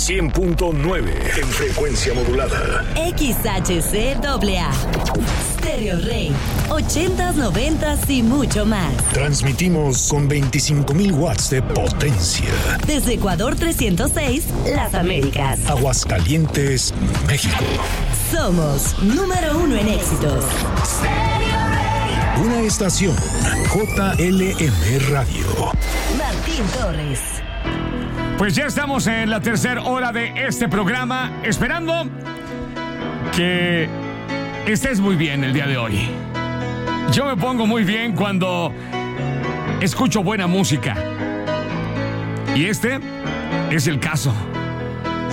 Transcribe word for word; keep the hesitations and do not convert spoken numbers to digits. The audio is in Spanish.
cien punto nueve en frecuencia modulada. X H C A A. Stereo Rey. ochentas, noventas y mucho más. Transmitimos con veinticinco mil watts de potencia. Desde Ecuador trescientos seis, Las Américas. Aguascalientes, México. Somos número uno en éxitos. Una estación J L M Radio. Martín Torres. Pues ya estamos en la tercera hora de este programa, esperando que estés muy bien el día de hoy. Yo me pongo muy bien cuando escucho buena música. Y este es el caso.